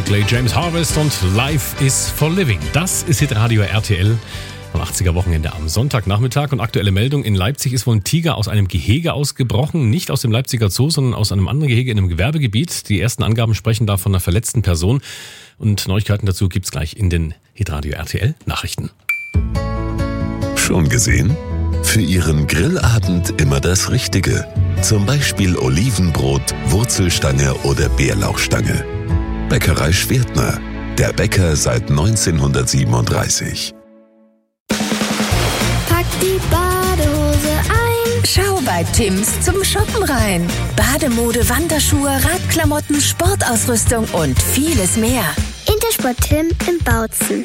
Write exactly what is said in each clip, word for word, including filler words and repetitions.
Barclay, James Harvest und Life is for Living. Das ist Hitradio R T L am achtziger-Wochenende am Sonntagnachmittag. Und aktuelle Meldung: In Leipzig ist wohl ein Tiger aus einem Gehege ausgebrochen. Nicht aus dem Leipziger Zoo, sondern aus einem anderen Gehege in einem Gewerbegebiet. Die ersten Angaben sprechen da von einer verletzten Person. Und Neuigkeiten dazu gibt's gleich in den Hitradio R T L Nachrichten. Schon gesehen? Für Ihren Grillabend immer das Richtige. Zum Beispiel Olivenbrot, Wurzelstange oder Bärlauchstange. Bäckerei Schwertner. Der Bäcker seit neunzehnhundertsiebenunddreißig. Pack die Badehose ein. Schau bei Tims zum Shoppen rein. Bademode, Wanderschuhe, Radklamotten, Sportausrüstung und vieles mehr. Intersport Tim in Bautzen.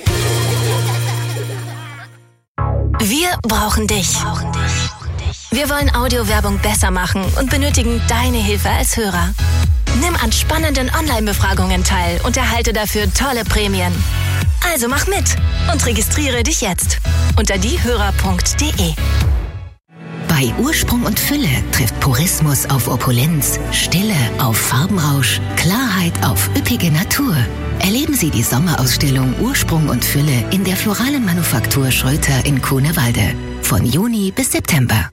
Wir brauchen dich. Wir wollen Audiowerbung besser machen und benötigen deine Hilfe als Hörer. Nimm an spannenden Online-Befragungen teil und erhalte dafür tolle Prämien. Also mach mit und registriere dich jetzt unter diehörer punkt de. Bei Ursprung und Fülle trifft Purismus auf Opulenz, Stille auf Farbenrausch, Klarheit auf üppige Natur. Erleben Sie die Sommerausstellung Ursprung und Fülle in der Floralen Manufaktur Schröter in Kuhnewalde. Von Juni bis September.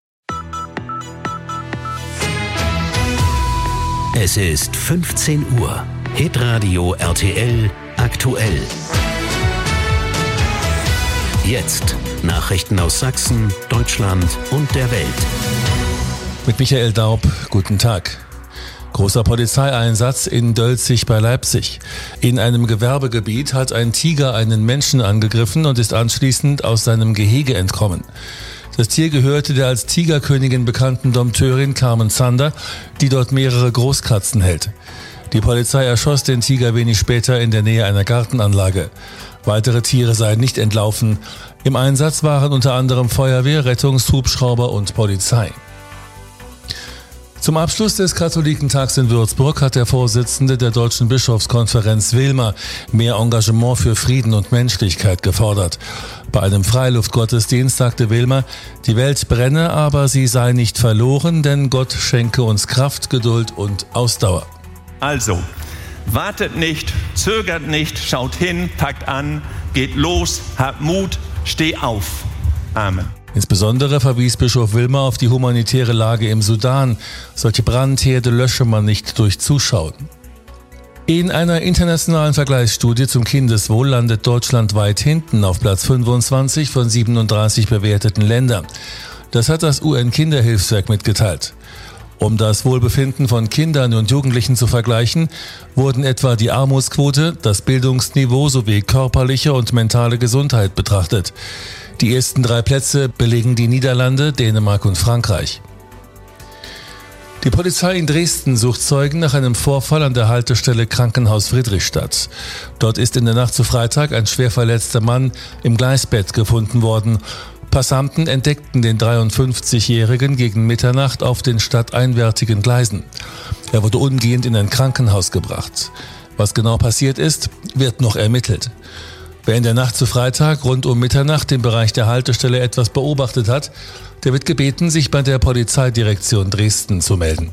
Es ist fünfzehn Uhr. Hitradio R T L aktuell. Jetzt Nachrichten aus Sachsen, Deutschland und der Welt. Mit Michael Daub, guten Tag. Großer Polizeieinsatz in Dölzig bei Leipzig. In einem Gewerbegebiet hat ein Tiger einen Menschen angegriffen und ist anschließend aus seinem Gehege entkommen. Das Tier gehörte der als Tigerkönigin bekannten Dompteurin Carmen Zander, die dort mehrere Großkatzen hält. Die Polizei erschoss den Tiger wenig später in der Nähe einer Gartenanlage. Weitere Tiere seien nicht entlaufen. Im Einsatz waren unter anderem Feuerwehr, Rettungshubschrauber und Polizei. Zum Abschluss des Katholikentags in Würzburg hat der Vorsitzende der Deutschen Bischofskonferenz Wilmer mehr Engagement für Frieden und Menschlichkeit gefordert. Bei einem Freiluftgottesdienst sagte Wilmer, die Welt brenne, aber sie sei nicht verloren, denn Gott schenke uns Kraft, Geduld und Ausdauer. Also, wartet nicht, zögert nicht, schaut hin, packt an, geht los, habt Mut, steh auf. Amen. Insbesondere verwies Bischof Wilmer auf die humanitäre Lage im Sudan. Solche Brandherde lösche man nicht durch Zuschauen. In einer internationalen Vergleichsstudie zum Kindeswohl landet Deutschland weit hinten auf Platz fünfundzwanzig von siebenunddreißig bewerteten Ländern. Das hat das U N-Kinderhilfswerk mitgeteilt. Um das Wohlbefinden von Kindern und Jugendlichen zu vergleichen, wurden etwa die Armutsquote, das Bildungsniveau sowie körperliche und mentale Gesundheit betrachtet. Die ersten drei Plätze belegen die Niederlande, Dänemark und Frankreich. Die Polizei in Dresden sucht Zeugen nach einem Vorfall an der Haltestelle Krankenhaus Friedrichstadt. Dort ist in der Nacht zu Freitag ein schwer verletzter Mann im Gleisbett gefunden worden. Passanten entdeckten den dreiundfünfzigjährigen gegen Mitternacht auf den stadteinwärtigen Gleisen. Er wurde umgehend in ein Krankenhaus gebracht. Was genau passiert ist, wird noch ermittelt. Wer in der Nacht zu Freitag rund um Mitternacht im Bereich der Haltestelle etwas beobachtet hat, der wird gebeten, sich bei der Polizeidirektion Dresden zu melden.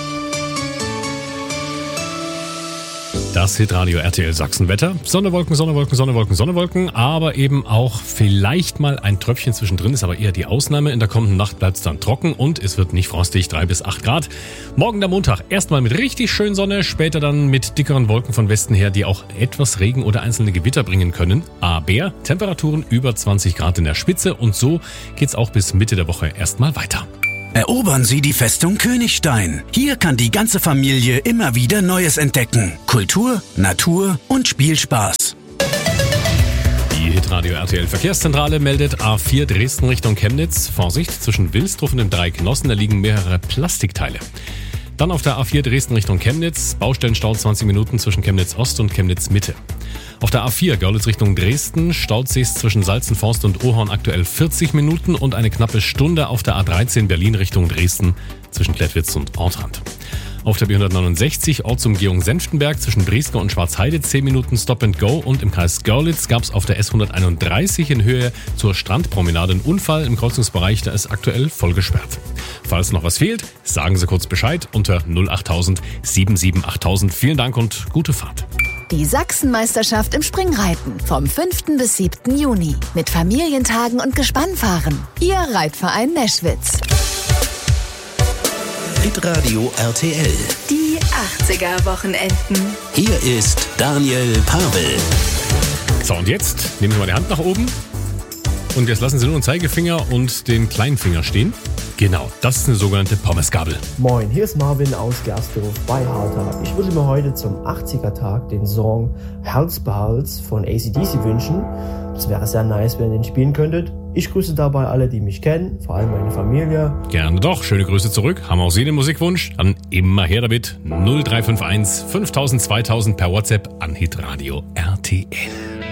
Das Hitradio R T L Sachsenwetter. Sonnewolken, Sonnewolken, Sonnewolken, Sonnewolken, aber eben auch vielleicht mal ein Tröpfchen zwischendrin, ist aber eher die Ausnahme. In der kommenden Nacht bleibt es dann trocken und es wird nicht frostig, drei bis acht Grad. Morgen der Montag erstmal mit richtig schön Sonne, später dann mit dickeren Wolken von Westen her, die auch etwas Regen oder einzelne Gewitter bringen können. Aber Temperaturen über zwanzig Grad in der Spitze und so geht's auch bis Mitte der Woche erstmal weiter. Erobern Sie die Festung Königstein. Hier kann die ganze Familie immer wieder Neues entdecken. Kultur, Natur und Spielspaß. Die Hitradio R T L Verkehrszentrale meldet A vier Dresden Richtung Chemnitz. Vorsicht, zwischen Wilsdruff und dem Dreiecknossen, da liegen mehrere Plastikteile. Dann auf der A vier Dresden Richtung Chemnitz, Baustellenstau zwanzig Minuten zwischen Chemnitz Ost und Chemnitz Mitte. Auf der A vier Görlitz Richtung Dresden, staut sich's zwischen Salzenforst und Ohorn aktuell vierzig Minuten und eine knappe Stunde auf der A dreizehn Berlin Richtung Dresden zwischen Klettwitz und Ortrand. Auf der B hundertneunundsechzig Ortsumgehung Senftenberg zwischen Brieske und Schwarzheide zehn Minuten Stop and Go und im Kreis Görlitz gab's auf der S hunderteinunddreißig in Höhe zur Strandpromenade einen Unfall im Kreuzungsbereich, da ist aktuell voll gesperrt. Falls noch was fehlt, sagen Sie kurz Bescheid unter null achttausend sieben sieben achttausend. Vielen Dank und gute Fahrt. Die Sachsenmeisterschaft im Springreiten vom fünften bis siebten Juni. Mit Familientagen und Gespannfahren. Ihr Reitverein Neschwitz. Hitradio R T L. Die achtziger-Wochenenden. Hier ist Daniel Pavel. So, und jetzt nehmen Sie mal die Hand nach oben. Und jetzt lassen Sie nur den Zeigefinger und den kleinen Finger stehen. Genau, das ist eine sogenannte Pommesgabel. Moin, hier ist Marvin aus Gersdorf bei Harter. Ich würde mir heute zum achtziger-Tag den Song Hals behalts von A C D C wünschen. Das wäre sehr nice, wenn ihr den spielen könntet. Ich grüße dabei alle, die mich kennen, vor allem meine Familie. Gerne doch, schöne Grüße zurück. Haben auch Sie den Musikwunsch? Dann immer her damit. null drei fünf eins fünftausend zweitausend per WhatsApp an Hitradio R T L.